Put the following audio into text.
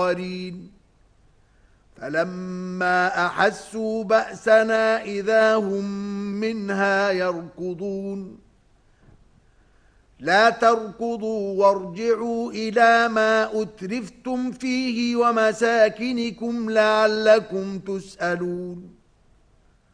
آخرين فلما أحسوا بأسنا إذا هم منها يركضون لا تركضوا وارجعوا إلى ما أترفتم فيه ومساكنكم لعلكم تسألون